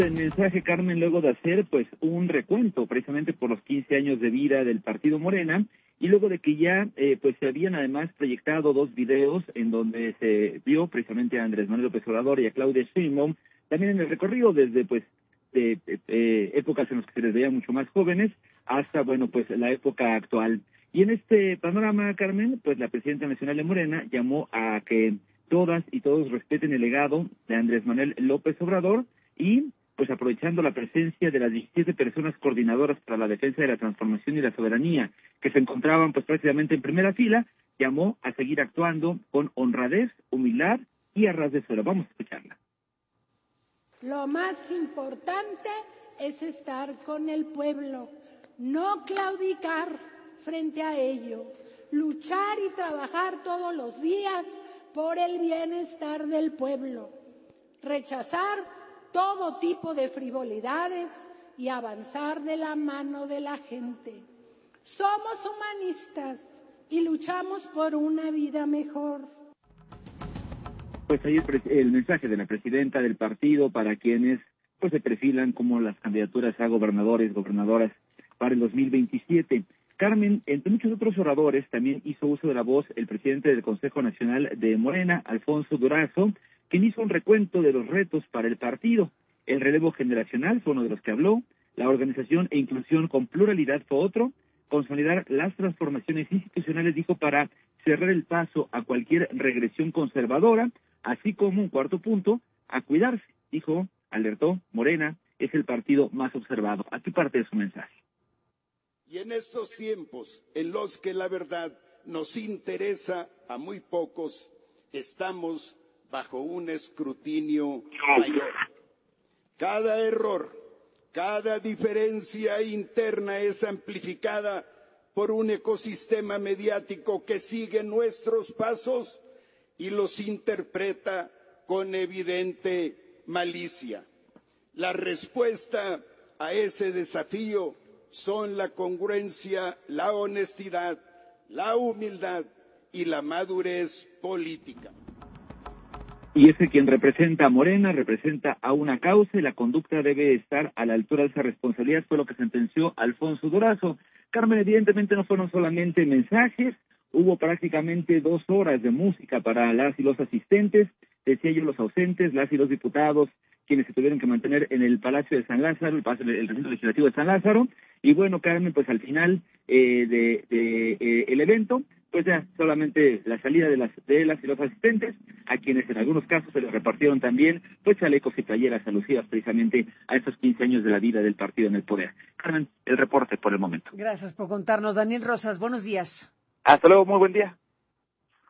El mensaje, Carmen, luego de hacer pues un recuento precisamente por los 15 años de vida del partido Morena, y luego de que ya pues se habían además proyectado 2 videos en donde se vio precisamente a Andrés Manuel López Obrador y a Claudia Sheinbaum, también en el recorrido desde pues de épocas en las que se les veía mucho más jóvenes hasta, bueno, pues la época actual. Y en este panorama, Carmen, pues la presidenta nacional de Morena llamó a que todas y todos respeten el legado de Andrés Manuel López Obrador y pues aprovechando la presencia de las 17 personas coordinadoras para la defensa de la transformación y la soberanía, que se encontraban pues prácticamente en primera fila, llamó a seguir actuando con honradez, humildad y a ras de suelo. Vamos a escucharla. Lo más importante es estar con el pueblo, no claudicar frente a ello, luchar y trabajar todos los días por el bienestar del pueblo, rechazar todo tipo de frivolidades y avanzar de la mano de la gente. Somos humanistas y luchamos por una vida mejor. Pues ahí el mensaje de la presidenta del partido para quienes pues se perfilan como las candidaturas a gobernadores, gobernadoras para el 2027. Carmen, entre muchos otros oradores, también hizo uso de la voz el presidente del Consejo Nacional de Morena, Alfonso Durazo, quien hizo un recuento de los retos para el partido. El relevo generacional fue uno de los que habló, la organización e inclusión con pluralidad fue otro, consolidar las transformaciones institucionales, dijo, para cerrar el paso a cualquier regresión conservadora, así como un cuarto punto, a cuidarse, dijo, alertó, Morena es el partido más observado. Aquí parte de su mensaje. Y en estos tiempos en los que la verdad nos interesa a muy pocos, estamos bajo un escrutinio mayor. Cada error, cada diferencia interna es amplificada por un ecosistema mediático que sigue nuestros pasos y los interpreta con evidente malicia. La respuesta a ese desafío son la congruencia, la honestidad, la humildad y la madurez política. Y es que quien representa a Morena, representa a una causa y la conducta debe estar a la altura de esa responsabilidad, fue lo que sentenció Alfonso Durazo. Carmen, evidentemente no fueron solamente mensajes, hubo prácticamente 2 horas de música para las y los asistentes, decía yo los ausentes, las y los diputados, quienes se tuvieron que mantener en el Palacio de San Lázaro, el recinto legislativo de San Lázaro, y bueno, Carmen, pues al final el evento, pues ya solamente la salida de las y los asistentes, a quienes en algunos casos se les repartieron también pues chalecos y playeras alusivas precisamente a estos 15 años de la vida del partido en el poder. Carmen, el reporte por el momento. Gracias por contarnos. Daniel Rosas, buenos días. Hasta luego, muy buen día.